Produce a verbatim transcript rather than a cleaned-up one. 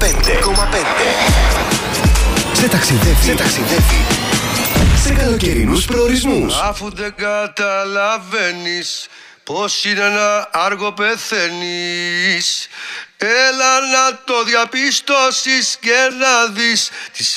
πέντε. Σε ταξιδεύει, σε ταξιδεύει σε καλοκαιρινούς προορισμούς. Αφού δεν καταλαβαίνεις πως είναι ένα άργο πεθαίνεις, έλα να το διαπιστώσεις και να δεις τις